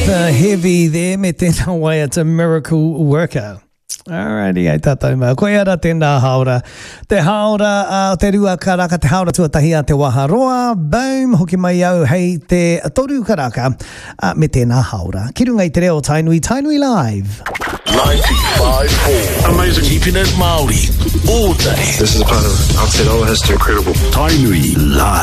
Heavy there, me tēnā wai, it's a miracle worker. Alrighty, ai tātou mau. Koe ara tēnā haora. Te haora, te rua karaka, te haora tuatahi a te waharoa. Boom, hoki mai au, hei te toru karaka me tēnā haora. Ki runga I te reo Tainui, Tainui Live. 95.4. Amazing. Keeping it Māori all day. This is a part of Aotearoa history. Incredible. Tainui Live.